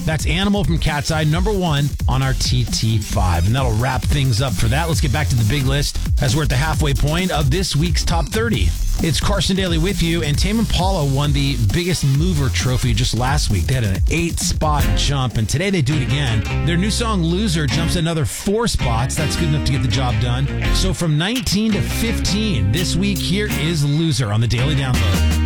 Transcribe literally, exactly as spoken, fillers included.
That's Animal from Cat's Eye, number one on our T T five. And that'll wrap things up for that. Let's get back to the big list as we're at the halfway point of this week's Top thirty. It's Carson Daly with you, and Tame Impala won the Biggest Mover trophy just last week. They had an eight-spot jump, and today they do it again. Their new song, Loser, jumps another four spots. That's good enough to get the job done. So from nineteen to fifteen, this week, here is Loser on the Daily Download.